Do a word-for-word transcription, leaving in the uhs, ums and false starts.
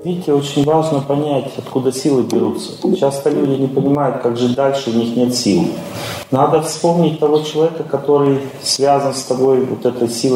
Видите, очень важно понять, откуда силы берутся. Часто люди не понимают, как жить дальше, у них нет сил. Надо вспомнить того человека, который связан с тобой вот этой силой